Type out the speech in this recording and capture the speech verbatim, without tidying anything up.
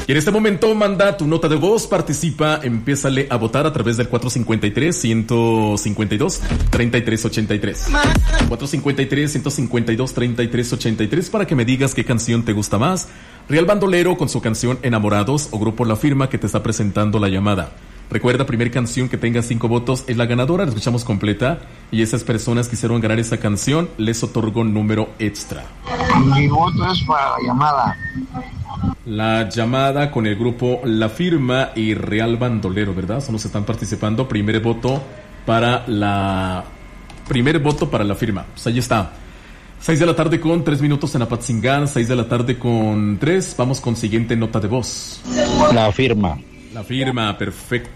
Y en este momento manda tu nota de voz, participa, empiézale a votar a través del cuatro cinco tres, uno cinco dos, tres tres ocho tres. cuatro cinco tres, uno cinco dos, tres tres ocho tres para que me digas qué canción te gusta más. Real Bandolero con su canción Enamorados o Grupo La Firma que te está presentando la llamada. Recuerda, primer canción que tenga cinco votos es la ganadora, la escuchamos completa. Y esas personas que quisieron ganar esa canción, les otorgo número extra. Mi voto es para la llamada. La llamada con el grupo La Firma y Real Bandolero, ¿verdad? Son los que están participando. Primer voto para la... Primer voto para La Firma. Pues ahí está. seis de la tarde con tres minutos en Apatzingán. seis de la tarde con tres. Vamos con siguiente nota de voz. La Firma. La Firma, perfecto.